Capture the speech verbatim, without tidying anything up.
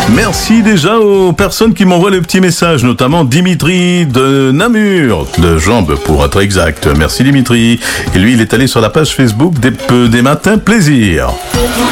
Merci déjà aux personnes qui m'envoient le petit message, notamment Dimitri de Namur, de Jambes pour être exact. Merci Dimitri. Et lui, il est allé sur la page Facebook des, des Matins Plaisir.